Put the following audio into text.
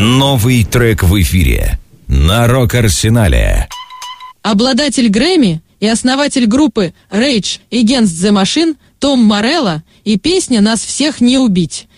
Новый трек в эфире на Рок-Арсенале. Обладатель Грэмми и основатель группы Rage Against the Machine Том Морелло и песня «Нас всех не убить».